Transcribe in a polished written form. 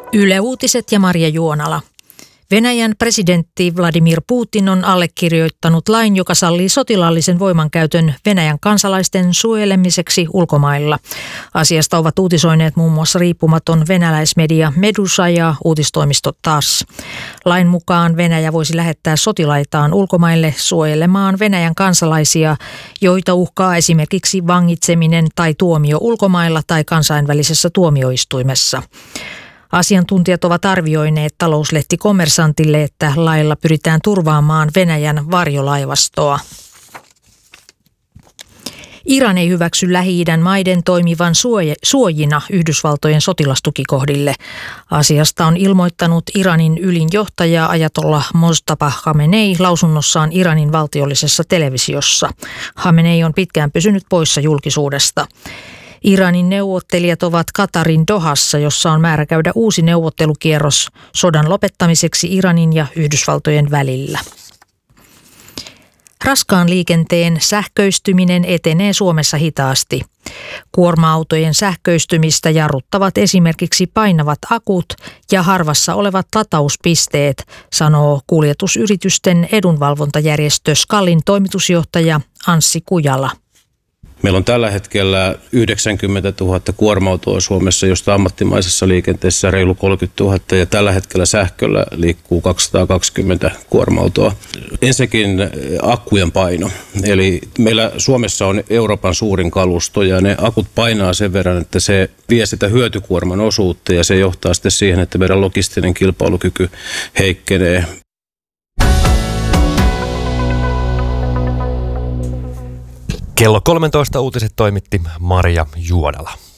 Yle Uutiset ja Marja Juonala. Venäjän presidentti Vladimir Putin on allekirjoittanut lain, joka sallii sotilaallisen voimankäytön Venäjän kansalaisten suojelemiseksi ulkomailla. Asiasta ovat uutisoineet muun muassa riippumaton venäläismedia Medusa ja uutistoimisto TASS. Lain mukaan Venäjä voisi lähettää sotilaitaan ulkomaille suojelemaan Venäjän kansalaisia, joita uhkaa esimerkiksi vangitseminen tai tuomio ulkomailla tai kansainvälisessä tuomioistuimessa. Asiantuntijat ovat arvioineet talouslehti Kommersantille, että lailla pyritään turvaamaan Venäjän varjolaivastoa. Iran ei hyväksy Lähi-idän maiden toimivan suojina Yhdysvaltojen sotilastukikohdille. Asiasta on ilmoittanut Iranin ylin johtaja Ajatollah Mojtaba Khamenei lausunnossaan Iranin valtiollisessa televisiossa. Khamenei on pitkään pysynyt poissa julkisuudesta. Iranin neuvottelijat ovat Katarin Dohassa, jossa on määrä käydä uusi neuvottelukierros sodan lopettamiseksi Iranin ja Yhdysvaltojen välillä. Raskaan liikenteen sähköistyminen etenee Suomessa hitaasti. Kuorma-autojen sähköistymistä jarruttavat esimerkiksi painavat akut ja harvassa olevat latauspisteet, sanoo kuljetusyritysten edunvalvontajärjestö SKALin toimitusjohtaja Anssi Kujala. Meillä on tällä hetkellä 90 000 kuorma-autoa Suomessa, josta ammattimaisessa liikenteessä reilu 30 000 ja tällä hetkellä sähköllä liikkuu 220 kuorma-autoa. Ensinnäkin akkujen paino. Eli meillä Suomessa on Euroopan suurin kalusto ja ne akut painaa sen verran, että se vie sitä hyötykuorman osuutta ja se johtaa sitten siihen, että meidän logistinen kilpailukyky heikkenee. Kello 13 uutiset toimitti Marja Juonala.